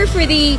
here for the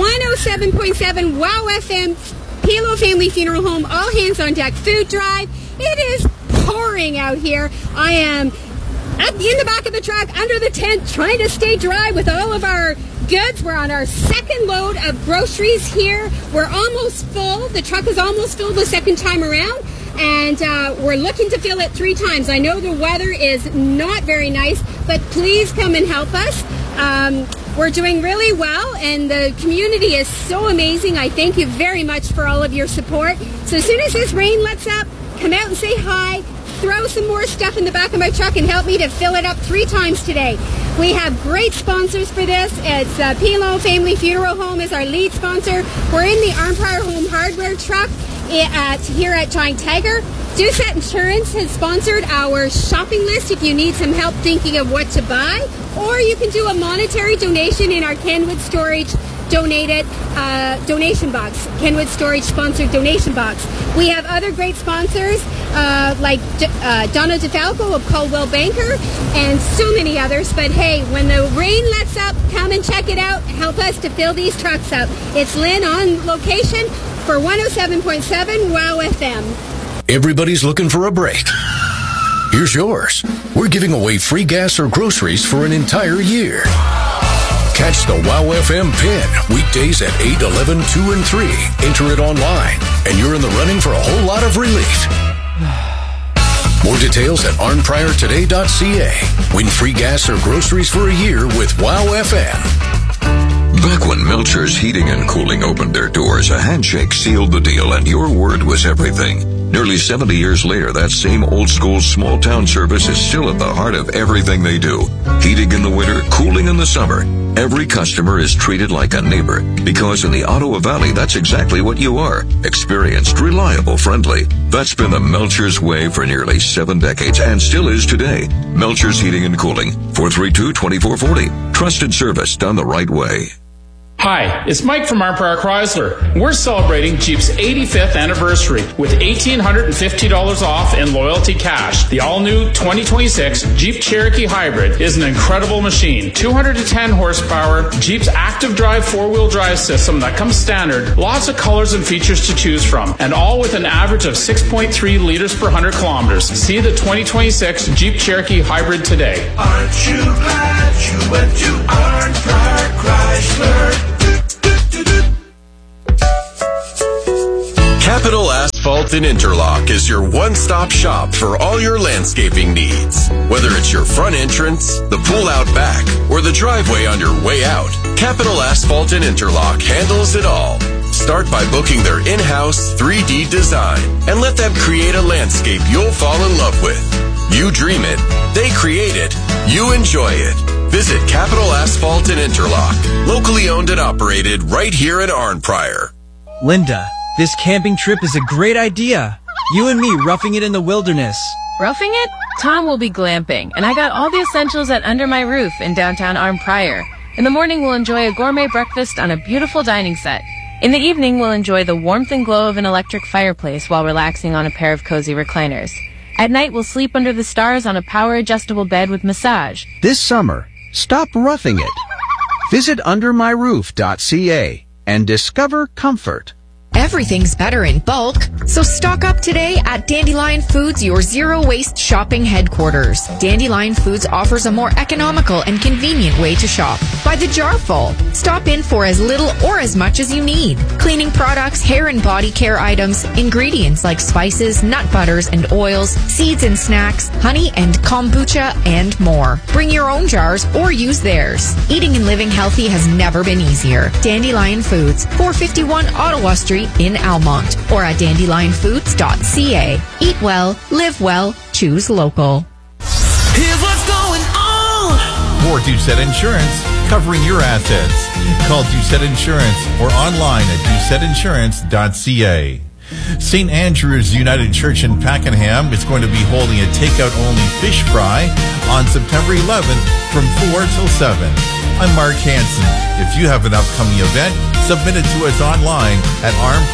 107.7 WOW FM Pelo Family Funeral Home All Hands on Deck food drive. It is pouring out here. I am in the back of the truck, under the tent, trying to stay dry with all of our goods. We're on our second load of groceries here. We're almost full. The truck is almost full the second time around, and we're looking to fill it 3 times. I know the weather is not very nice, but please come and help us. We're doing really well, and the community is so amazing. I thank you very much for all of your support. So as soon as this rain lets up, come out and say hi. Throw some more stuff in the back of my truck and help me to fill it up 3 times today. We have great sponsors for this. It's Pelo Family Funeral Home is our lead sponsor. We're in the Arnprior Home Hardware truck here at Giant Tiger. Doucette Insurance has sponsored our shopping list if you need some help thinking of what to buy. Or you can do a monetary donation in our Kenwood Storage donated donation box. Kenwood Storage sponsored donation box. We have other great sponsors like Donna DeFalco of Caldwell Banker and so many others. But hey, when the rain lets up, come and check it out. Help us to fill these trucks up. It's Lynn on location for 107.7 WOW FM. Everybody's looking for a break. Here's yours. We're giving away free gas or groceries for an entire year. Catch the WOW FM pin weekdays at 8, 11, 2, and 3. Enter it online, and you're in the running for a whole lot of relief. More details at arnpriortoday.ca. Win free gas or groceries for a year with WOW FM. Back when Melcher's Heating and Cooling opened their doors, a handshake sealed the deal, and your word was everything. Nearly 70 years later, that same old-school small-town service is still at the heart of everything they do. Heating in the winter, cooling in the summer. Every customer is treated like a neighbor, because in the Ottawa Valley, that's exactly what you are. Experienced, reliable, friendly. That's been the Melcher's way for nearly 7 decades, and still is today. Melcher's Heating and Cooling, 432-2440. Trusted service done the right way. Hi, it's Mike from Arnprior Chrysler. We're celebrating Jeep's 85th anniversary with $1,850 off in loyalty cash. The all-new 2026 Jeep Cherokee Hybrid is an incredible machine. 210 horsepower, Jeep's active drive 4-wheel drive system that comes standard, lots of colors and features to choose from, and all with an average of 6.3 liters per 100 kilometers. See the 2026 Jeep Cherokee Hybrid today. Aren't you glad you went to Arnprior Chrysler? Capital Asphalt and Interlock is your one-stop shop for all your landscaping needs. Whether it's your front entrance, the pool out back, or the driveway on your way out, Capital Asphalt and Interlock handles it all. Start by booking their in-house 3D design and let them create a landscape you'll fall in love with. You dream it, they create it, you enjoy it. Visit Capital Asphalt and Interlock, locally owned and operated right here in Arnprior. Linda, this camping trip is a great idea. You and me roughing it in the wilderness. Roughing it? Tom will be glamping, and I got all the essentials at Under My Roof in downtown Arnprior. In the morning, we'll enjoy a gourmet breakfast on a beautiful dining set. In the evening, we'll enjoy the warmth and glow of an electric fireplace while relaxing on a pair of cozy recliners. At night, we'll sleep under the stars on a power-adjustable bed with massage. This summer, stop roughing it. Visit undermyroof.ca and discover comfort. Everything's better in bulk, so stock up today at Dandelion Foods, your zero-waste shopping headquarters. Dandelion Foods offers a more economical and convenient way to shop. By the jarful, stop in for as little or as much as you need. Cleaning products, hair and body care items, ingredients like spices, nut butters and oils, seeds and snacks, honey and kombucha, and more. Bring your own jars or use theirs. Eating and living healthy has never been easier. Dandelion Foods, 451 Ottawa Street in Almont, or at dandelionfoods.ca. Eat well, live well, choose local. Here's what's going on. For Doucette Insurance, covering your assets. Call Doucette Insurance or online at doucetteinsurance.ca. St. Andrew's United Church in Pakenham is going to be holding a takeout-only fish fry on September 11th from 4 till 7. I'm Mark Hansen. If you have an upcoming event, submit it to us online at